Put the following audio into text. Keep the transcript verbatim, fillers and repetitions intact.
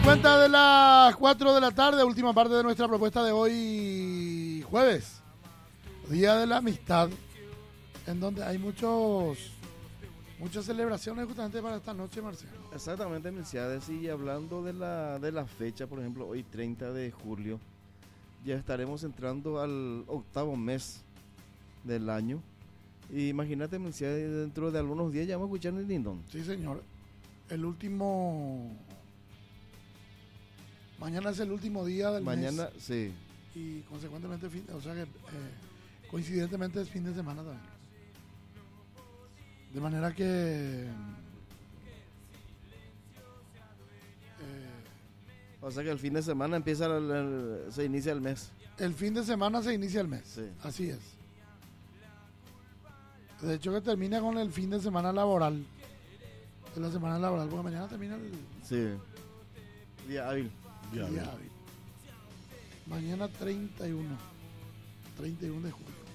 Cuenta de las cuatro de la tarde, última parte de nuestra propuesta de hoy, jueves, Día de la Amistad, en donde hay muchos muchas celebraciones justamente para esta noche, Marcial. Exactamente, Melciades, y hablando de la, de la fecha, por ejemplo, hoy treinta de julio, ya estaremos entrando al octavo mes del año. Y imagínate, Melciades, dentro de algunos días ya vamos a escuchar el Lindon. Sí, señor. El último... Mañana es el último día del Mañana, mes. sí. Y consecuentemente, fin, o sea que eh, coincidentemente es fin de semana también. De manera que... Eh, O sea que el fin de semana empieza, el, el, se inicia el mes. el fin de semana se inicia el mes. Sí. Así es. De hecho que termina con el fin de semana laboral. De la semana laboral, porque mañana termina el... Sí. Día hábil. Día hábil. Mañana treinta y uno. treinta y uno de julio.